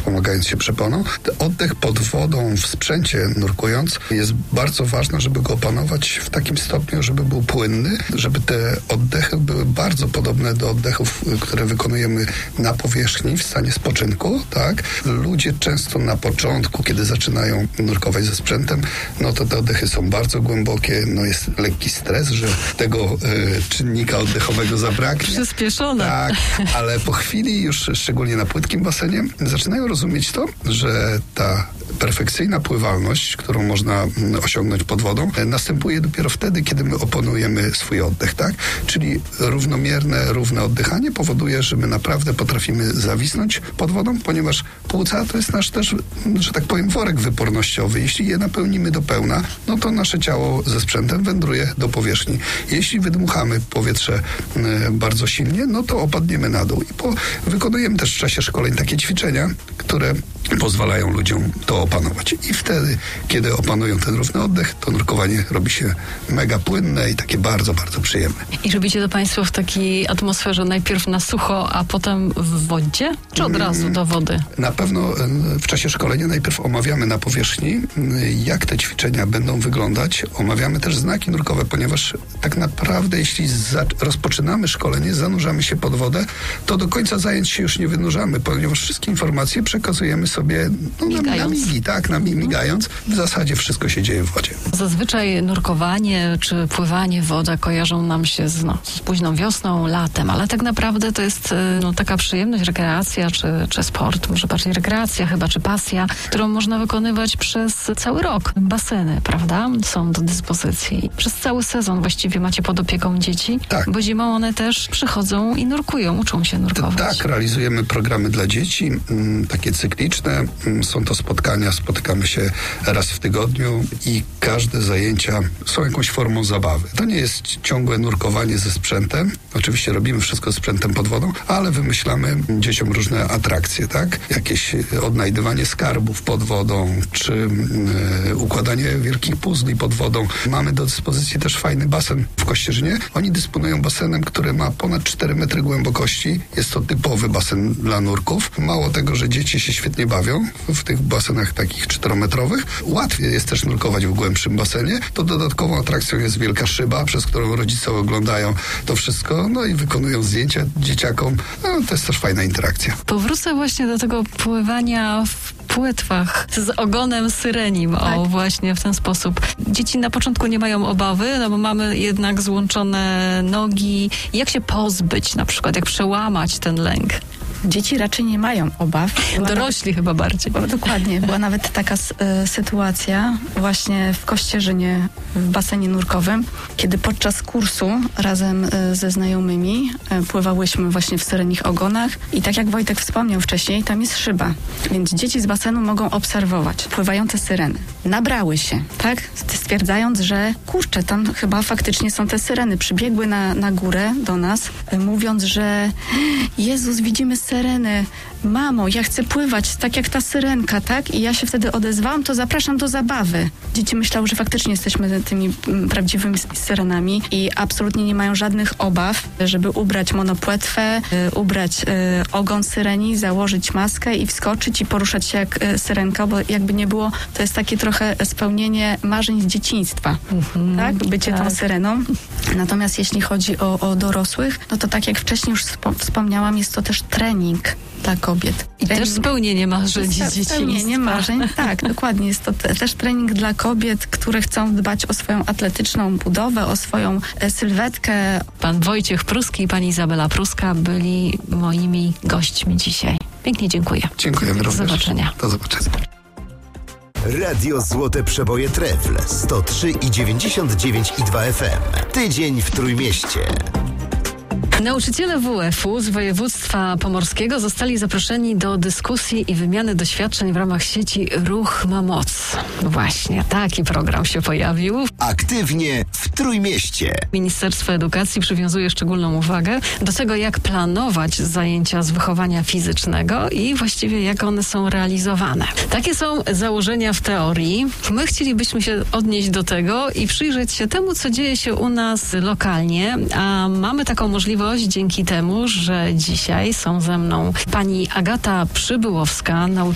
wspomagając się przeponą. Oddech pod wodą w sprzęcie nurkując jest bardzo ważne, żeby go opanować w takim stopniu, żeby był płynny, żeby te oddechy były bardzo podobne do oddechów, które wykonujemy na powierzchni w stanie spoczynku, tak? Ludzie często na początku, kiedy zaczynają nurkować ze sprzętem, no to te oddechy są bardzo głębokie, no jest lekki stres, że tego czynnika oddechowego zabraknie. Przyspieszone. Tak, ale po chwili już, szczególnie na płytkim basenie, zaczynają rozumieć to, że ta perfekcyjna pływalność, którą można osiągnąć pod wodą, następuje dopiero wtedy, kiedy my opanujemy swój oddech, tak? Czyli równe oddychanie powoduje, że my naprawdę potrafimy zawisnąć pod wodą, ponieważ płuca to jest nasz też, że tak powiem, worek wypornościowy. Jeśli je napełnimy do pełna, no to nasze ciało ze sprzętem wędruje do powierzchni. Jeśli wydmuchamy powietrze bardzo silnie, no to opadniemy na dół. I wykonujemy też w czasie szkoleń takie ćwiczenia, które pozwalają ludziom to opanować. I wtedy, kiedy opanują ten równy oddech, to nurkowanie robi się mega płynne i takie bardzo, bardzo przyjemne. I robicie to Państwo w takiej atmosferze najpierw na sucho, a potem w wodzie? Czy od razu do wody? Na pewno w czasie szkolenia najpierw omawiamy na powierzchni, jak te ćwiczenia będą wyglądać. Omawiamy też znaki nurkowe, ponieważ tak naprawdę jeśli rozpoczynamy szkolenie, zanurzamy się pod wodę, to do końca zajęć się już nie wynurzamy, ponieważ wszystkie informacje przekazujemy sobie na migi, tak, migając. W zasadzie wszystko się dzieje w wodzie. Zazwyczaj nurkowanie czy pływanie w wodę kojarzą nam się z późną wiosną, latem, ale tak naprawdę to jest taka przyjemność, rekreacja czy sport, może bardziej rekreacja chyba, czy pasja, którą można wykonywać przez cały rok. Baseny, prawda, są do dyspozycji. Przez cały sezon właściwie macie pod opieką dzieci, tak. Bo zimą one też przychodzą i nurkują, uczą się nurkować. Tak, realizujemy programy dla dzieci, takie cykliczne. Są to spotkania, spotykamy się raz w tygodniu i każde zajęcia są jakąś formą zabawy. To nie jest ciągłe nurkowanie ze sprzętem. Oczywiście robimy wszystko z sprzętem pod wodą, ale wymyślamy dzieciom różne atrakcje, tak? Jakieś odnajdywanie skarbów pod wodą, czy układanie wielkich puzli pod wodą. Mamy do dyspozycji też fajny basen w Kościerzynie. Oni dysponują basenem, który ma ponad 4 metry głębokości. Jest to typowy basen dla nurków. Mało tego, że dzieci się świetnie bawią w tych basenach takich 4-metrowych. Łatwiej jest też nurkować w głębszym basenie. To dodatkową atrakcją jest wielka szyba, przez którą rodzice oglądają to wszystko, no i wykonują zdjęcia dzieciakom. No, to jest też fajna interakcja. Powrócę właśnie do tego pływania w płetwach z ogonem syrenim. Tak. O, właśnie w ten sposób. Dzieci na początku nie mają obawy, no bo mamy jednak złączone nogi. Jak się pozbyć na przykład, jak przełamać ten lęk? Dzieci raczej nie mają obaw. Dorośli chyba bardziej. Dokładnie. Była nawet taka sytuacja właśnie w Kościerzynie, w basenie nurkowym, kiedy podczas kursu razem ze znajomymi pływałyśmy właśnie w syrenich ogonach i tak jak Wojtek wspomniał wcześniej, tam jest szyba, więc dzieci z basenu mogą obserwować pływające syreny. Nabrały się, tak? Stwierdzając, że kurczę, tam chyba faktycznie są te syreny. Przybiegły na górę do nas, mówiąc, że Jezus, widzimy syreny. Mamo, ja chcę pływać tak jak ta syrenka, tak? I ja się wtedy odezwałam, to zapraszam do zabawy. Dzieci myślały, że faktycznie jesteśmy tymi prawdziwymi syrenami i absolutnie nie mają żadnych obaw, żeby ubrać monopłetwę, ubrać ogon syreni, założyć maskę i wskoczyć i poruszać się jak syrenka, bo jakby nie było, to jest takie trochę spełnienie marzeń z dzieciństwa, tak? Bycie tą syreną. Natomiast jeśli chodzi o dorosłych, no to tak jak wcześniej już wspomniałam, jest to też trening dla kobiet. I też spełnienie marzeń z dzieciństwa. Spełnienie marzeń, tak, dokładnie. Jest to też trening dla kobiet, które chcą dbać o swoją atletyczną budowę, o swoją sylwetkę. Pan Wojciech Pruski i pani Izabela Pruska byli moimi gośćmi dzisiaj. Pięknie dziękuję. Dziękujemy również. Do zobaczenia. Do zobaczenia. Radio Złote Przeboje Trefl 103,99,2 FM. Tydzień w Trójmieście. Nauczyciele WF-u z województwa pomorskiego zostali zaproszeni do dyskusji i wymiany doświadczeń w ramach sieci Ruch ma Moc. Właśnie, taki program się pojawił. Aktywnie w Trójmieście. Ministerstwo Edukacji przywiązuje szczególną uwagę do tego, jak planować zajęcia z wychowania fizycznego i właściwie jak one są realizowane. Takie są założenia w teorii. My chcielibyśmy się odnieść do tego i przyjrzeć się temu, co dzieje się u nas lokalnie, a mamy taką możliwość dzięki temu, że dzisiaj są ze mną pani Agata Przybyłowska,